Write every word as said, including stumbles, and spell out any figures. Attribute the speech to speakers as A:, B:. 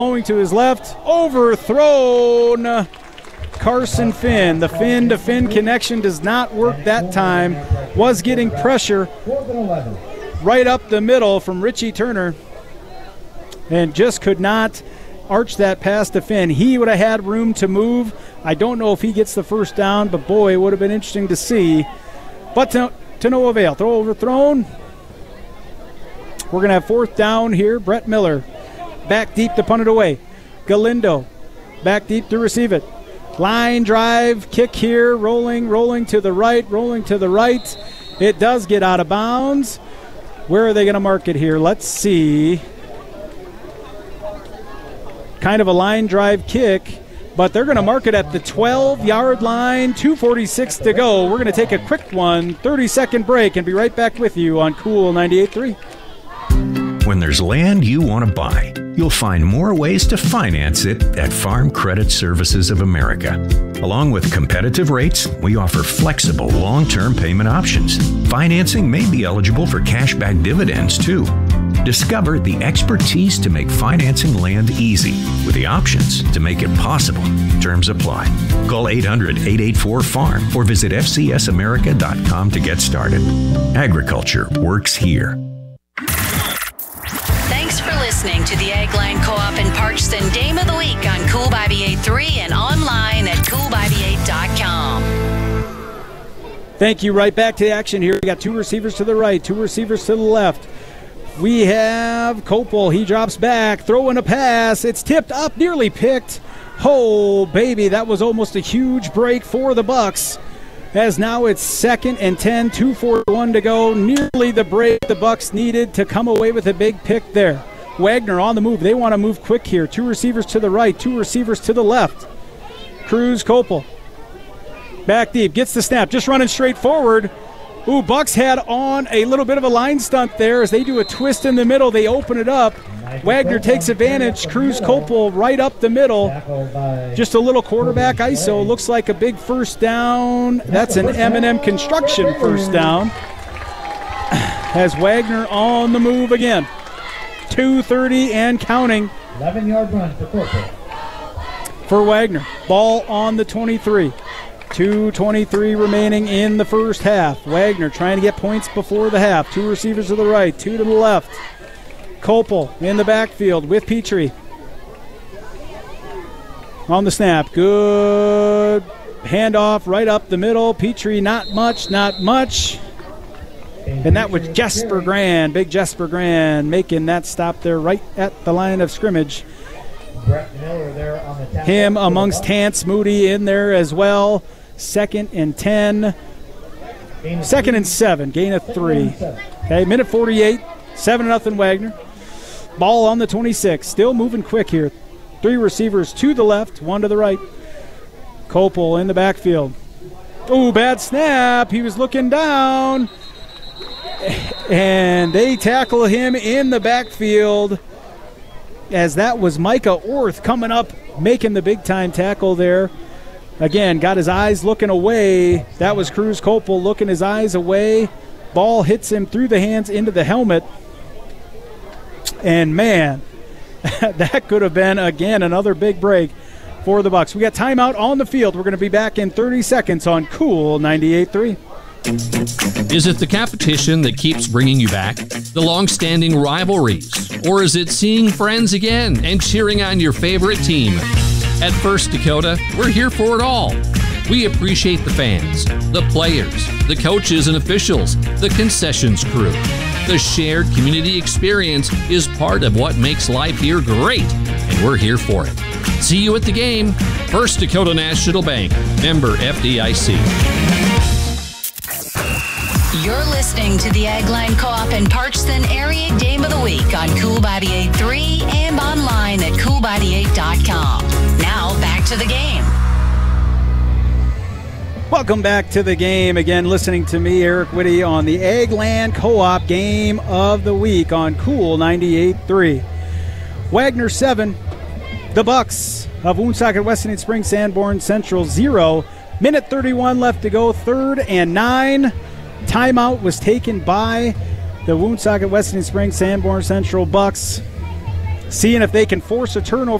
A: going to his left, overthrown. Carson Finn. The Finn to Finn connection does not work that time. Was getting pressure right up the middle from Richie Turner and just could not arch that pass to Finn. He would have had room to move. I don't know if he gets the first down, but boy, it would have been interesting to see. But to, to no avail. Throw overthrown. We're going to have fourth down here. Brett Miller back deep to punt it away. Galindo back deep to receive it. Line drive, kick here, rolling, rolling to the right, rolling to the right. It does get out of bounds. Where are they going to mark it here? Let's see. Kind of a line drive kick, but they're going to mark it at the twelve-yard line, two forty-six to go. We're going to take a quick one, thirty-second break, and be right back with you on Cool ninety-eight point three.
B: When there's land you want to buy, you'll find more ways to finance it at Farm Credit Services of America. Along with competitive rates, we offer flexible long-term payment options. Financing may be eligible for cashback dividends, too. Discover the expertise to make financing land easy with the options to make it possible. Terms apply. Call eight hundred, eight eight four, farm or visit f c s america dot com to get started. Agriculture works here.
C: Thanks for listening to the Eggline Co-op in Parkston Dame of the Week on Cool ninety-eight point three and online at cool ninety-eight dot com.
A: Thank you. Right back to the action here. We got two receivers to the right, two receivers to the left. We have Copel. He drops back, throwing a pass. It's tipped up, nearly picked. Oh, baby, that was almost a huge break for the Bucks. As now it's second and ten, two forty-one to go. Nearly the break the Bucks needed to come away with a big pick there. Wagner on the move. They want to move quick here. Two receivers to the right, two receivers to the left. Cruz, Copel. Back deep, gets the snap, just running straight forward. Ooh, Bucks had on a little bit of a line stunt there as they do a twist in the middle. They open it up. Wagner takes advantage. Cruz Copel right up the middle. Just a little quarterback I S O. Looks like a big first down. That's an M and M Construction first down. Has Wagner on the move again. two thirty and counting.
D: eleven-yard run for Copel.
A: For Wagner. Ball on the twenty-three. two twenty-three remaining in the first half. Wagner trying to get points before the half. Two receivers to the right, two to the left. Copel in the backfield with Petrie. On the snap. Good handoff right up the middle. Petrie not much, not much. And that was Jesper Grand, big Jesper Grand, making that stop there right at the line of scrimmage.
D: Brett Miller there on the tackle.
A: Him amongst Tance Moody in there as well. Second and ten. Second and seven. Gain of three. Okay, minute forty-eight. Seven nothing Wagner. Ball on the twenty-six. Still moving quick here. Three receivers to the left, one to the right. Copel in the backfield. Oh, bad snap. He was looking down. And they tackle him in the backfield, as that was Micah Orth coming up, making the big-time tackle there. Again, got his eyes looking away. That was Cruz Copel looking his eyes away. Ball hits him through the hands into the helmet. And, man, that could have been, again, another big break for the Bucks. We got timeout on the field. We're going to be back in thirty seconds on Cool ninety-eight point three.
E: Is it the competition that keeps bringing you back? The long-standing rivalries? Or is it seeing friends again and cheering on your favorite team? At First Dakota, we're here for it all. We appreciate the fans, the players, the coaches and officials, the concessions crew. The shared community experience is part of what makes life here great, and we're here for it. See you at the game. First Dakota National Bank, member F D I C.
C: You're listening to the Eggline Co-op in Parkston Area Game of the Week on Cool ninety-eight point three and online at cool ninety-eight dot com. Now back to the game.
A: Welcome back to the game. Again, listening to me, Eric Whitty, on the Eggland Co-op Game of the Week on Cool ninety-eight point three. Wagner seven, the Bucks of Woonsocket West Indian Springs Sanborn Central zero. Minute thirty-one left to go, third and nine. Timeout was taken by the Woonsocket West Indian Springs Sanborn Central Bucks. seeing if they can force a turnover